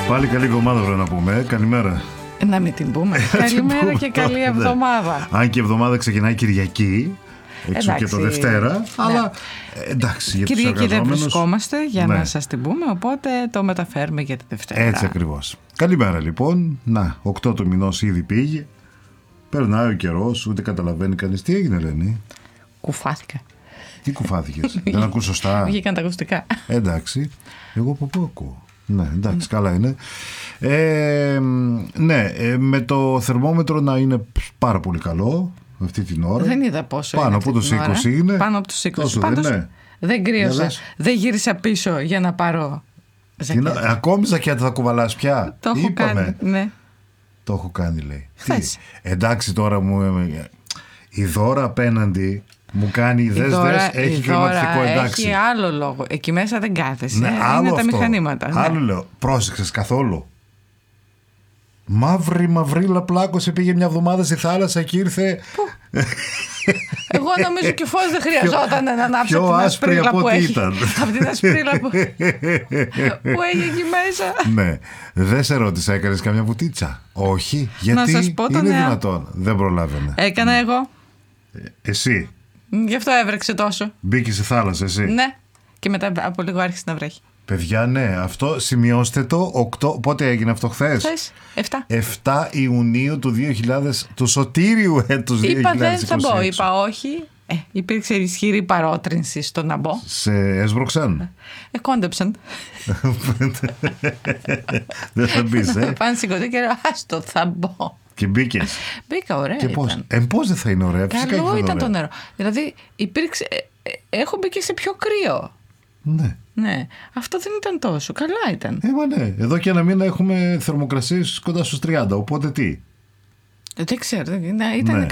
Πάλι καλή εβδομάδα πρέπει να πούμε. Καλημέρα. Να μην την πούμε. Καλημέρα και καλή εβδομάδα. Αν και η εβδομάδα ξεκινάει Κυριακή, έξω και το Δευτέρα. Αλλά εντάξει, για τους Κυριακή δεν εργαζόμενους βρισκόμαστε για να σας την πούμε, οπότε το μεταφέρουμε για τη Δευτέρα. Έτσι ακριβώς. Καλημέρα λοιπόν. Να, 8 του μηνός ήδη πήγε. Περνάει ο καιρός, ούτε καταλαβαίνει κανείς. Τι έγινε, Ελένη? Κουφάθηκα. Τι κουφάθηκες? Δεν ακούς σωστά? Βγήκαν τα ακουστικά. Εντάξει. Εγώ από πού ακούω? Ναι, εντάξει, καλά είναι. Με το θερμόμετρο να είναι πάρα πολύ καλό αυτή την ώρα. Δεν είδα πόσο πάνω είναι. Από τους 20 είναι. Πάνω από τους 20. Τόσο Πάντως, δεν είναι. Δεν κρύωσα. Δεν γύρισα πίσω για να πάρω ζακέτα. Ακόμη ζακέτα θα κουβαλάς πια? Το έχω κάνει, ναι. Το έχω κάνει, λέει. Χθες. Εντάξει, τώρα η Δώρα απέναντι μου κάνει δες, έχει κλιματιστικό, εντάξει. Έχει άλλο λόγο. Εκεί μέσα δεν κάθεσαι. Ναι, είναι άλλο τα αυτό. μηχανήματα. Άλλο λέω. Πρόσεξες καθόλου? Μαύρη πλάκωσε, πήγε μια εβδομάδα στη θάλασσα και ήρθε. Πού? Εγώ νομίζω και φως δεν χρειαζόταν να ανάψω πιο την άσπρη ασπρίλα από που ό,τι έχει. ήταν. Από την ασπρίλα που έχει εκεί μέσα. Ναι. Δεν σε ρώτησα, έκανες καμιά βουτίτσα? Όχι. Γιατί? Να σας πω το είναι νέο. δυνατόν? Δεν προλάβαινα. Έκανα εγώ. Εσύ Γι' αυτό έβρεξε τόσο. μπήκε στη θάλασσα, εσύ? Ναι. Και μετά από λίγο άρχισε να βρέχει. Παιδιά, ναι, αυτό σημειώστε το. 8, πότε έγινε αυτό, χθες? 7 Ιουνίου του 2000, του σωτήριου έτους 2021. Είπα δεν θα μπω, είπα όχι. Υπήρξε ισχυρή παρότρινση στο να μπω. Σε έσβρωξαν? Κόντεψαν. Δεν θα μπεις, Πάνε σηκωτή και λέω άστο θα μπω. Και μπήκες? Μπήκα, ωραία Και πώς? ήταν. Πώς δεν θα είναι ωραία? Φυσικά Καλό και θα είναι ήταν το ωραία. νερό. Δηλαδή υπήρξε. Έχω μπει και σε πιο κρύο. Ναι. Ναι, αυτό δεν ήταν τόσο. Καλά ήταν. Μα ναι. Εδώ και ένα μήνα έχουμε θερμοκρασίες κοντά στους 30. Οπότε τι? Δεν ξέρω. Ήταν